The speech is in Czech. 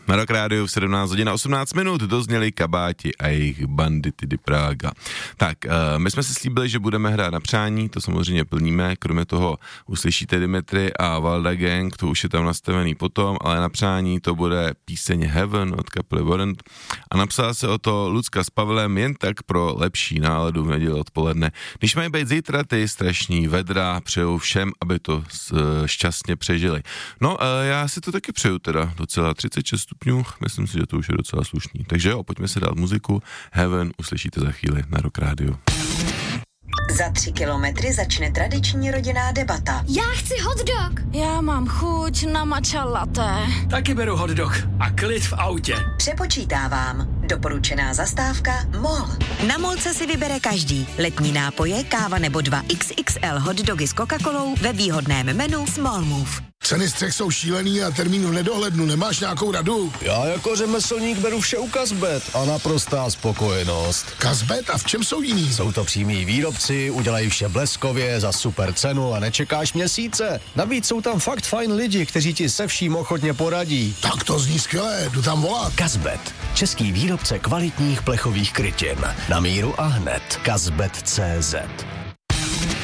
Na Rock Rádiu v 17 hodin a 18 minut dozněli Kabáti a jejich Bandity di Praga. Tak, my jsme si slíbili, že budeme hrát na přání, to samozřejmě plníme, kromě toho uslyšíte Dimitri a Valda Gang, to už je tam nastavený potom, ale na přání to bude píseň Heaven od kapely Warrant a napsala se o to Lucka s Pavlem jen tak pro lepší náladu v neděli odpoledne. Když mají být zítra ty strašní vedra, přeju všem, aby to šťastně přežili. No, já si to taky přeju teda docela 36 stupňů, myslím si, že to už je docela slušný. Takže jo, pojďme si dát muziku. Heaven uslyšíte za chvíli na Rock Rádiu. Za 3 kilometry začne tradiční rodinná debata. Já chci hot dog. Já mám chuť na matcha latte. Taky beru hot dog a klid v autě. Přepočítávám. Doporučená zastávka MOL. Na MOLce si vybere každý. Letní nápoje, káva nebo 2 XXL hot dogy s Coca-Colou ve výhodném menu Small Move. Ceny střech jsou šílený a termín v nedohlednu. Nemáš nějakou radu? Já jako řemeslník beru vše u Kazbet a naprostá spokojenost. Kazbet? A v čem jsou jiný? Jsou to přímí výrobci, udělají vše bleskově, za super cenu a nečekáš měsíce. Navíc jsou tam fakt fajn lidi, kteří ti se vším ochotně poradí. Tak to zní skvěle, jdu tam volat. Kazbet, český výrobce kvalitních plechových krytin. Na míru a hned. Kazbet.cz